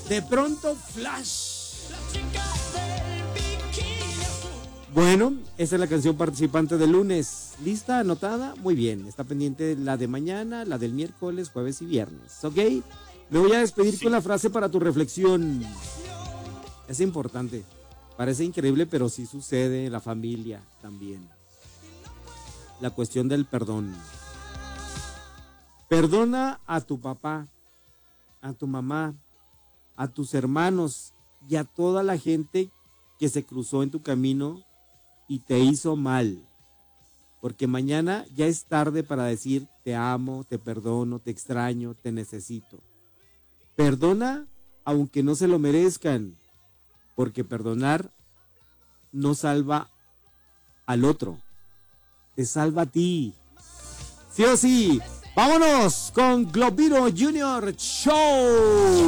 De pronto, flash. Bueno, esa es la canción participante del lunes. ¿Lista? ¿Anotada? Muy bien. Está pendiente la de mañana, la del miércoles, jueves y viernes. ¿Ok? Me voy a despedir con la frase para tu reflexión. Es importante. Parece increíble, pero sí sucede en la familia también. La cuestión del perdón. Perdona a tu papá, a tu mamá, a tus hermanos y a toda la gente que se cruzó en tu camino y te hizo mal, porque mañana ya es tarde para decir te amo, te perdono, te extraño, te necesito. Perdona aunque no se lo merezcan, porque perdonar no salva al otro, te salva a ti. Sí o sí, vámonos con Globiro Junior Show.